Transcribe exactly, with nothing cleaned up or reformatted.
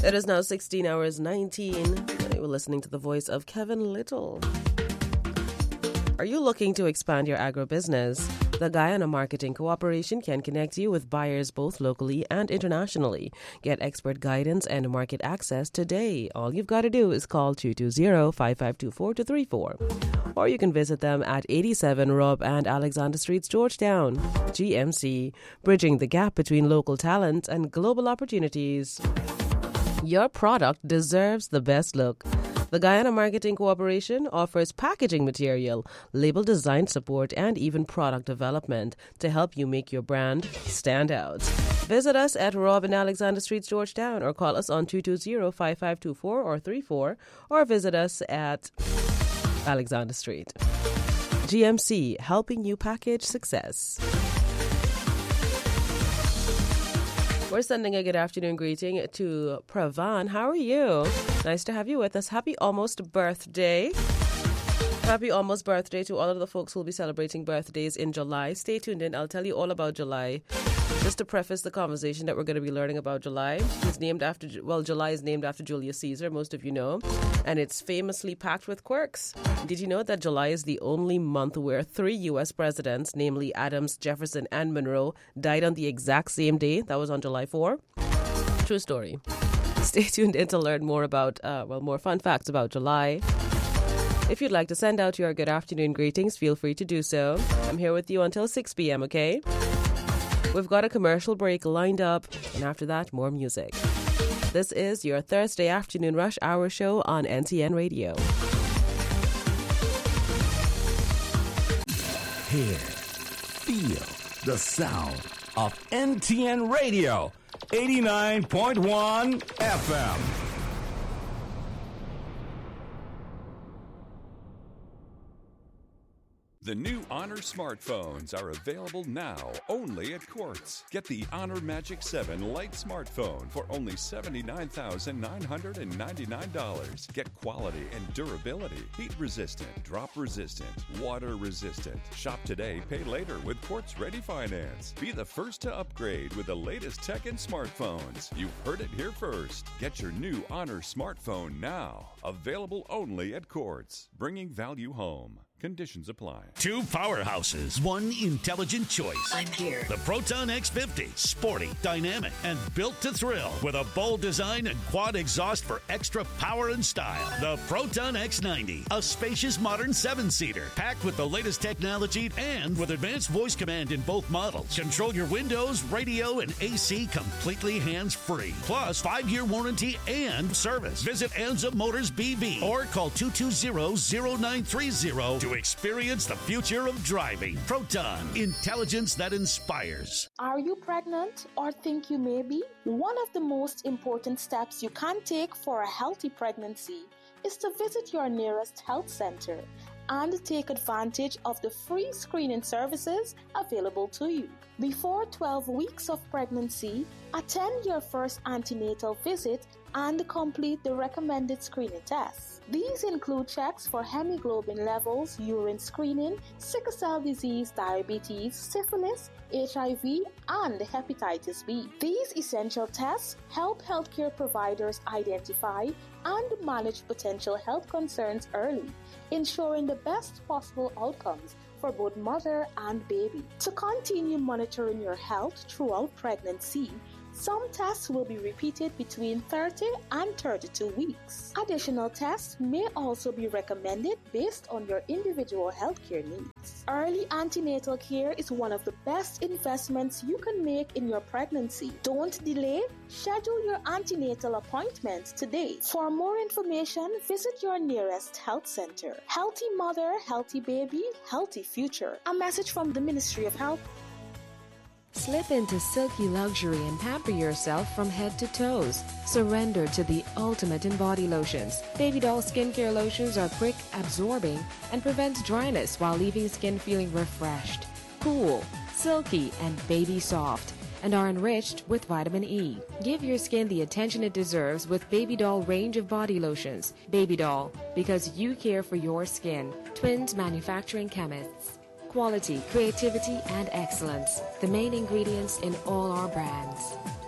It is now sixteen hours nineteen. You're listening to the voice of Kevin Little. Are you looking to expand your agribusiness? The Guyana Marketing Cooperation can connect you with buyers both locally and internationally. Get expert guidance and market access today. All you've got to do is call two two zero, five five two four, two three four. Or you can visit them at eighty-seven Rob and Alexander Streets, Georgetown. G M C, bridging the gap between local talent and global opportunities. Your product deserves the best look. The Guyana Marketing Cooperation offers packaging material, label design support, and even product development to help you make your brand stand out. Visit us at Rob and Alexander Streets, Georgetown, or call us on two two zero, five five two four or three four, or visit us at Alexander Street. G M C, helping you package success. We're sending a good afternoon greeting to Pravan. How are you? Nice to have you with us. Happy almost birthday. Happy almost birthday to all of the folks who will be celebrating birthdays in July. Stay tuned in. I'll tell you all about July. Just to preface the conversation that we're going to be learning about July, it's named after, well, July is named after Julius Caesar, most of you know, and it's famously packed with quirks. Did you know that July is the only month where three U S presidents, namely Adams, Jefferson, and Monroe, died on the exact same day? That was on July fourth. True story. Stay tuned in to learn more about, uh, well, more fun facts about July. If you'd like to send out your good afternoon greetings, feel free to do so. I'm here with you until six p.m., okay? We've got a commercial break lined up, and after that, more music. This is your Thursday afternoon rush hour show on N T N Radio. Hear, feel the sound of N T N Radio, eighty-nine point one F M. The new Honor smartphones are available now only at Quartz. Get the Honor Magic seven Lite smartphone for only seventy-nine thousand nine hundred ninety-nine dollars. Get quality and durability, heat-resistant, drop-resistant, water-resistant. Shop today, pay later with Quartz Ready Finance. Be the first to upgrade with the latest tech in smartphones. You've heard it here first. Get your new Honor smartphone now. Available only at Quartz. Bringing value home. Conditions apply. Two powerhouses, one intelligent choice. I'm here. The Proton X fifty. Sporty, dynamic, and built to thrill. With a bold design and quad exhaust for extra power and style. The Proton X ninety. A spacious modern seven-seater. Packed with the latest technology and with advanced voice command in both models. Control your windows, radio, and A C completely hands-free. Plus, five-year warranty and service. Visit Anza Motors B V or call two two zero, zero nine three zero to experience the future of driving. Proton, intelligence that inspires. Are you pregnant or think you may be? One of the most important steps you can take for a healthy pregnancy is to visit your nearest health center and take advantage of the free screening services available to you. Before twelve weeks of pregnancy, attend your first antenatal visit and complete the recommended screening tests. These include checks for hemoglobin levels, urine screening, sickle cell disease, diabetes, syphilis, H I V, and hepatitis B. These essential tests help healthcare providers identify and manage potential health concerns early, ensuring the best possible outcomes for both mother and baby. To continue monitoring your health throughout pregnancy, some tests will be repeated between thirty and thirty-two weeks. Additional tests may also be recommended based on your individual healthcare needs. Early antenatal care is one of the best investments you can make in your pregnancy. Don't delay. Schedule your antenatal appointment today. For more information, visit your nearest health center. Healthy mother, healthy baby, healthy future. A message from the Ministry of Health. Slip into silky luxury and pamper yourself from head to toes. Surrender to the ultimate in body lotions. Baby doll skincare lotions are quick, absorbing, and prevents dryness while leaving skin feeling refreshed, cool, silky, and baby soft, and are enriched with vitamin E. Give your skin the attention it deserves with Baby Doll range of body lotions. Baby Doll, because you care for your skin. Twins Manufacturing Chemists. Quality, creativity, and excellence, the main ingredients in all our brands.